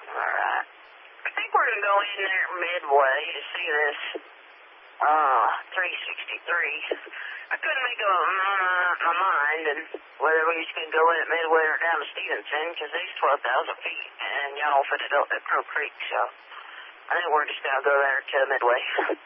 Alright. I think we're going to go in there midway to see this 363. I couldn't make up my mind and whether we was going to go in at Midway or down to Stevenson because these 12,000 feet and y'all fit it up at Crow Creek, so I think we're just going to go there to Midway.